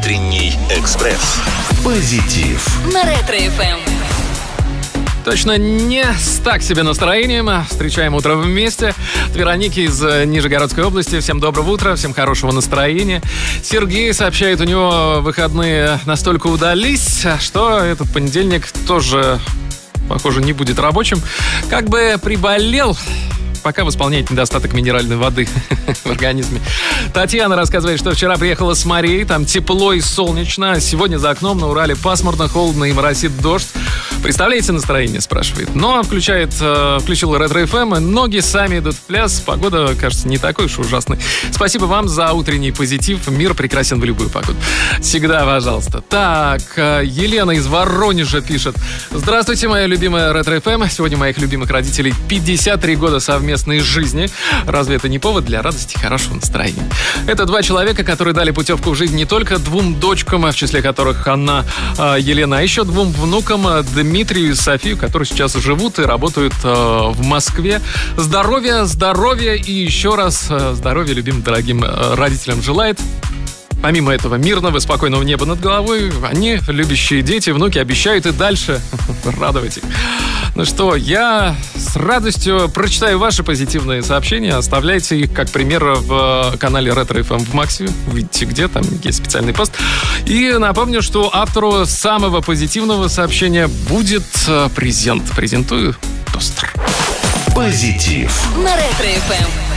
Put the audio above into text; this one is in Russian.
Утренний экспресс. Позитив. На Ретро-ФМ. Точно не с так себе настроением. Встречаем утро вместе. От Вероники из Нижегородской области. Всем доброго утра, всем хорошего настроения. Сергей сообщает, у него выходные настолько удались, что этот понедельник тоже, похоже, не будет рабочим. Как бы приболел, пока восполняет недостаток минеральной воды в организме. Татьяна рассказывает, что вчера приехала с морей, там тепло и солнечно. Сегодня за окном на Урале пасмурно, холодно и моросит дождь. Представляете настроение, спрашивает. Но включил Ретро-ФМ, и ноги сами идут в пляс. Погода, кажется, не такой уж ужасной. Спасибо вам за утренний позитив. Мир прекрасен в любую погоду. Всегда, пожалуйста. Так, Елена из Воронежа пишет. Здравствуйте, моя любимая Ретро-ФМ. Сегодня у моих любимых родителей 53 года совместной жизни. Разве это не повод для радости и хорошего настроения? Это два человека, которые дали путевку в жизнь не только двум дочкам, в числе которых Анна, Елена, а еще двум внукам, Дмитрию и Софию, которые сейчас живут и работают в Москве. Здоровья и еще раз здоровья любимым дорогим родителям желает. Помимо этого мирного, спокойного неба над головой, они, любящие дети, внуки, обещают и дальше радовать их. Ну что, я с радостью прочитаю ваши позитивные сообщения. Оставляйте их, как пример, в канале Ретро-ФМ в Максе. Видите, где, там есть специальный пост. И напомню, что автору самого позитивного сообщения будет презент. Презентую тостер. Позитив. На Ретро-ФМ.